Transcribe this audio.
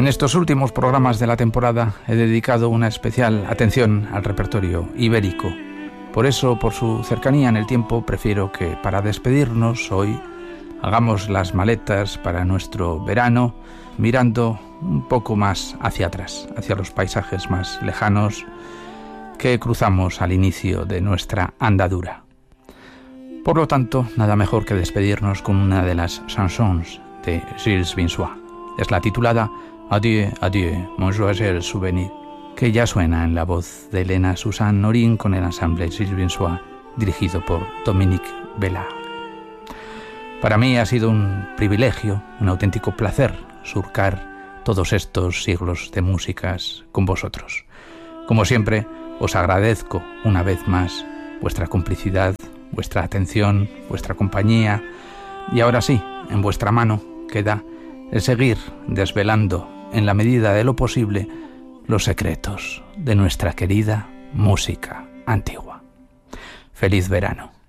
En estos últimos programas de la temporada he dedicado una especial atención al repertorio ibérico. Por eso, por su cercanía en el tiempo, prefiero que para despedirnos hoy hagamos las maletas para nuestro verano mirando un poco más hacia atrás, hacia los paisajes más lejanos que cruzamos al inicio de nuestra andadura. Por lo tanto, nada mejor que despedirnos con una de las chansons de Gilles Vinsoix. Es la titulada Adieu, adieu, mon joyeux souvenir, que ya suena en la voz de Elena Suzanne Norin con el ensamble Gilles Vinsoix, dirigido por Dominique Bellard. Para mí ha sido un privilegio, un auténtico placer surcar todos estos siglos de músicas con vosotros. Como siempre, os agradezco una vez más vuestra complicidad, vuestra atención, vuestra compañía, y ahora sí, en vuestra mano queda el seguir desvelando en la medida de lo posible los secretos de nuestra querida música antigua. ¡Feliz verano!